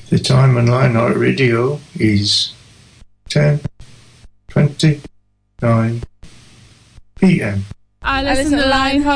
The time on Lionheart Radio is 10:29 p.m. I listen to Lionheart